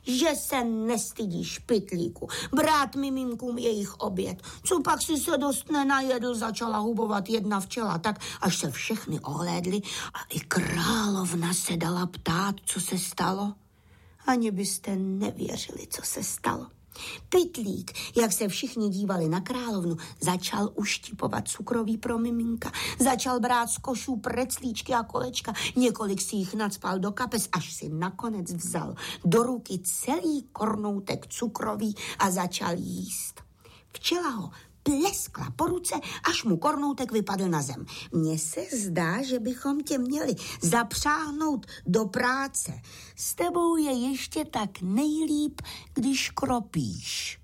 že se nestydíš, pytlíku, brát miminkům jejich oběd. Co pak si se dost nenajedl, začala hubovat jedna včela, tak až se všechny ohlédli a i královna se dala ptát, co se stalo. Ani byste nevěřili, co se stalo. Pytlík, jak se všichni dívali na královnu, začal uštipovat cukroví pro miminka. Začal brát z košů preclíčky a kolečka. Několik si jich nacpal do kapes, až si nakonec vzal do ruky celý kornoutek cukroví a začal jíst. Včela ho pleskla po ruce, až mu kornoutek vypadl na zem. Mně se zdá, že bychom tě měli zapřáhnout do práce. S tebou je ještě tak nejlíp, když kropíš.